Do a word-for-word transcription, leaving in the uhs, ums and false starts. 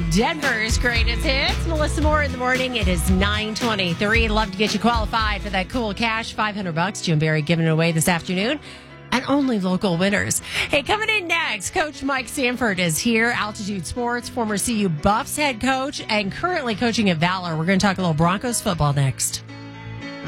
Denver's greatest hits. Melissa Moore in the morning. It is nine twenty-three. Love to get you qualified for that cool cash, five hundred bucks. Jim Barry giving it away this afternoon. And only local winners. Hey, coming in next, Coach Mike Sanford is here. Altitude Sports, former C U Buffs head coach, and currently coaching at Valor. We're going to talk a little Broncos football next.